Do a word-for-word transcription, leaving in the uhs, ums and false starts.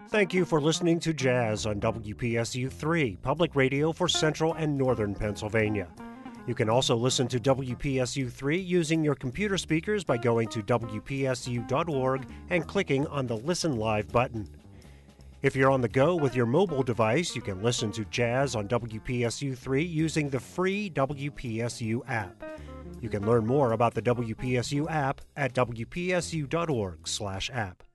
Thank you for listening to Jazz on W P S U three, public radio for Central and Northern Pennsylvania. You can also listen to W P S U three using your computer speakers by going to W P S U dot org and clicking on the Listen Live button. If you're on the go with your mobile device, you can listen to Jazz on W P S U three using the free W P S U app. You can learn more about the W P S U app at W P S U dot org slash app.